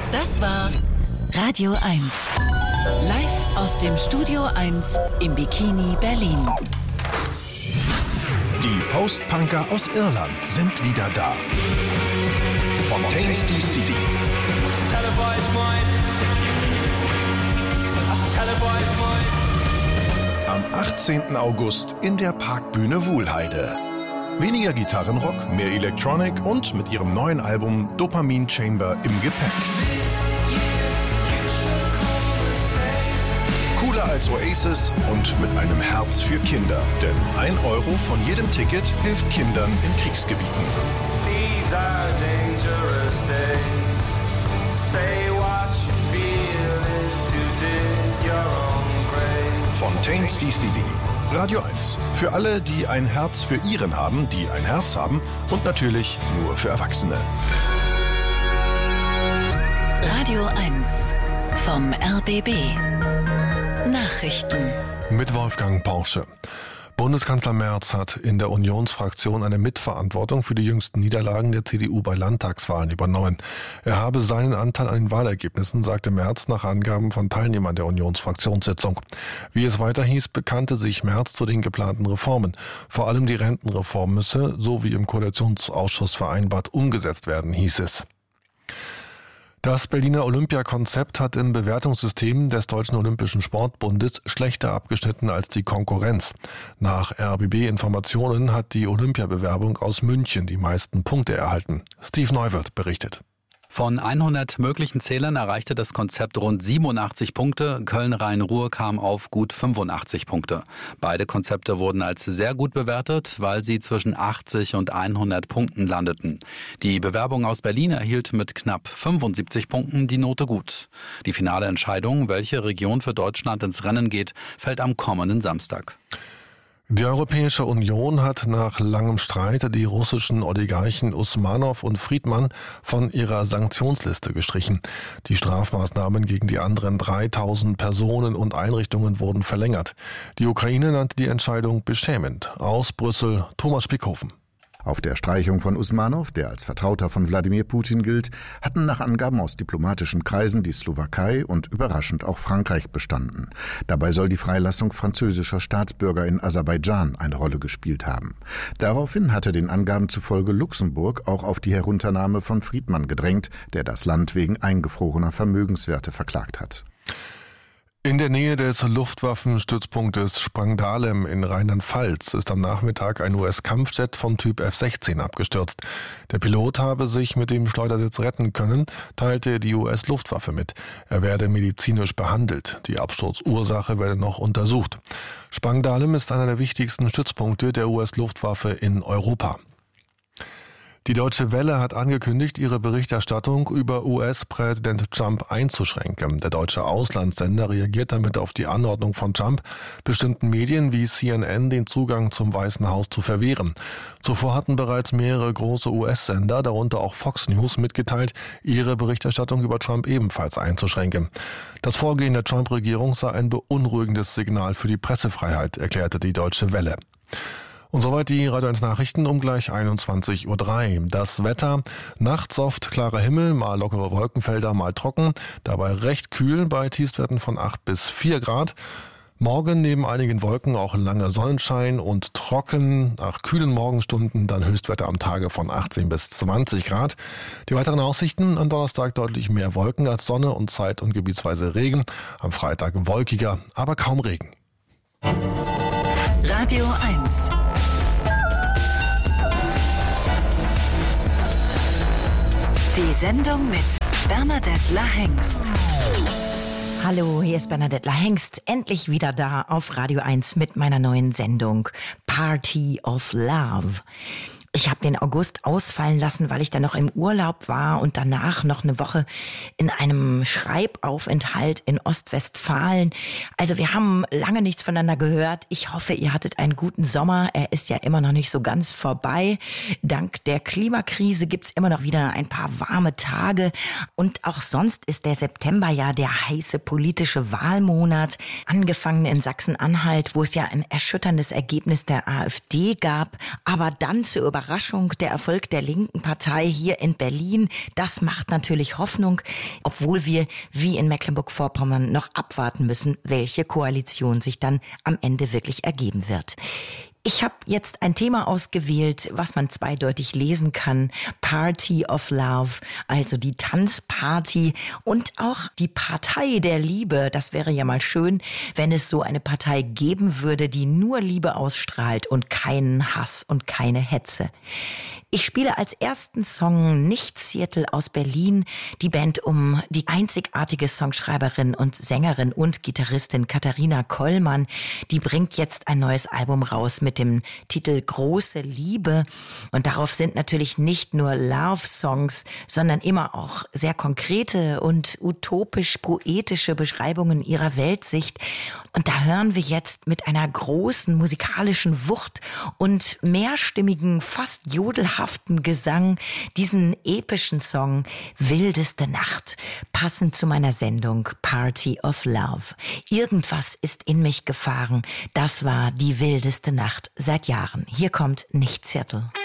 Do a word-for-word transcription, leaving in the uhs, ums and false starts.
Das war Radio eins. Live aus dem Studio eins im Bikini Berlin. Die Post-Punker aus Irland sind wieder da. Fontaines D C. Am achtzehnten August in der Parkbühne Wuhlheide. Weniger Gitarrenrock, mehr Electronic und mit ihrem neuen Album Dopamine Chamber im Gepäck. Cooler als Oasis und mit einem Herz für Kinder. Denn ein Euro von jedem Ticket hilft Kindern in Kriegsgebieten. These are dangerous days. Say what you feel is to dig your own grave. Fontaines D C. Radio eins. Für alle, die ein Herz für ihren haben, die ein Herz haben und natürlich nur für Erwachsene. Radio eins vom R B B. Nachrichten. Mit Wolfgang Porsche. Bundeskanzler Merz hat in der Unionsfraktion eine Mitverantwortung für die jüngsten Niederlagen der C D U bei Landtagswahlen übernommen. Er habe seinen Anteil an den Wahlergebnissen, sagte Merz nach Angaben von Teilnehmern der Unionsfraktionssitzung. Wie es weiter hieß, bekannte sich Merz zu den geplanten Reformen. Vor allem die Rentenreform müsse, so wie im Koalitionsausschuss vereinbart, umgesetzt werden, hieß es. Das Berliner Olympiakonzept hat im Bewertungssystem des Deutschen Olympischen Sportbundes schlechter abgeschnitten als die Konkurrenz. Nach R B B-Informationen hat die Olympiabewerbung aus München die meisten Punkte erhalten. Steve Neuwirth berichtet. Von hundert möglichen Zählern erreichte das Konzept rund siebenundachtzig Punkte. Köln-Rhein-Ruhr kam auf gut fünfundachtzig Punkte. Beide Konzepte wurden als sehr gut bewertet, weil sie zwischen achtzig und hundert Punkten landeten. Die Bewerbung aus Berlin erhielt mit knapp fünfundsiebzig Punkten die Note gut. Die finale Entscheidung, welche Region für Deutschland ins Rennen geht, fällt am kommenden Samstag. Die Europäische Union hat nach langem Streit die russischen Oligarchen Usmanow und Friedmann von ihrer Sanktionsliste gestrichen. Die Strafmaßnahmen gegen die anderen dreitausend Personen und Einrichtungen wurden verlängert. Die Ukraine nannte die Entscheidung beschämend. Aus Brüssel, Thomas Spickhofen. Auf der Streichung von Usmanow, der als Vertrauter von Wladimir Putin gilt, hatten nach Angaben aus diplomatischen Kreisen die Slowakei und überraschend auch Frankreich bestanden. Dabei soll die Freilassung französischer Staatsbürger in Aserbaidschan eine Rolle gespielt haben. Daraufhin hatte den Angaben zufolge Luxemburg auch auf die Herunternahme von Friedmann gedrängt, der das Land wegen eingefrorener Vermögenswerte verklagt hat. In der Nähe des Luftwaffenstützpunktes Sprangdahlem in Rheinland-Pfalz ist am Nachmittag ein U S-Kampfjet vom Typ F sechzehn abgestürzt. Der Pilot habe sich mit dem Schleudersitz retten können, teilte die U S-Luftwaffe mit. Er werde medizinisch behandelt. Die Absturzursache werde noch untersucht. Sprangdahlem ist einer der wichtigsten Stützpunkte der U S-Luftwaffe in Europa. Die Deutsche Welle hat angekündigt, ihre Berichterstattung über U S-Präsident Trump einzuschränken. Der deutsche Auslandssender reagiert damit auf die Anordnung von Trump, bestimmten Medien wie C N N den Zugang zum Weißen Haus zu verwehren. Zuvor hatten bereits mehrere große U S-Sender, darunter auch Fox News, mitgeteilt, ihre Berichterstattung über Trump ebenfalls einzuschränken. Das Vorgehen der Trump-Regierung sei ein beunruhigendes Signal für die Pressefreiheit, erklärte die Deutsche Welle. Und soweit die Radio eins Nachrichten um gleich einundzwanzig Uhr drei. Das Wetter: nachts oft klarer Himmel, mal lockere Wolkenfelder, mal trocken. Dabei recht kühl bei Tiefstwerten von acht bis vier Grad. Morgen neben einigen Wolken auch lange Sonnenschein und trocken. Nach kühlen Morgenstunden dann Höchstwerte am Tage von achtzehn bis zwanzig Grad. Die weiteren Aussichten: am Donnerstag deutlich mehr Wolken als Sonne und zeit- und gebietsweise Regen. Am Freitag wolkiger, aber kaum Regen. Radio eins. Die Sendung mit Bernadette Lahengst. Hallo, hier ist Bernadette Lahengst, endlich wieder da auf Radio eins mit meiner neuen Sendung Party of Love. Ich habe den August ausfallen lassen, weil ich dann noch im Urlaub war und danach noch eine Woche in einem Schreibaufenthalt in Ostwestfalen. Also wir haben lange nichts voneinander gehört. Ich hoffe, ihr hattet einen guten Sommer. Er ist ja immer noch nicht so ganz vorbei. Dank der Klimakrise gibt's immer noch wieder ein paar warme Tage. Und auch sonst ist der September ja der heiße politische Wahlmonat. Angefangen in Sachsen-Anhalt, wo es ja ein erschütterndes Ergebnis der AfD gab. Aber dann zu über Überraschung, der Erfolg der linken Partei hier in Berlin. Das macht natürlich Hoffnung, obwohl wir wie in Mecklenburg-Vorpommern noch abwarten müssen, welche Koalition sich dann am Ende wirklich ergeben wird. Ich habe jetzt ein Thema ausgewählt, was man zweideutig lesen kann. Party of Love, also die Tanzparty und auch die Partei der Liebe. Das wäre ja mal schön, wenn es so eine Partei geben würde, die nur Liebe ausstrahlt und keinen Hass und keine Hetze. Ich spiele als ersten Song Nicht Seattle aus Berlin, die Band um die einzigartige Songschreiberin und Sängerin und Gitarristin Katharina Kollmann. Die bringt jetzt ein neues Album raus mit dem Titel Große Liebe. Und darauf sind natürlich nicht nur Love-Songs, sondern immer auch sehr konkrete und utopisch-poetische Beschreibungen ihrer Weltsicht. Und da hören wir jetzt mit einer großen musikalischen Wucht und mehrstimmigen, fast jodelhaften Gesang diesen epischen Song Wildeste Nacht, passend zu meiner Sendung Party of Love. Irgendwas ist in mich gefahren, das war die wildeste Nacht seit Jahren. Hier kommt Nicht Seattle.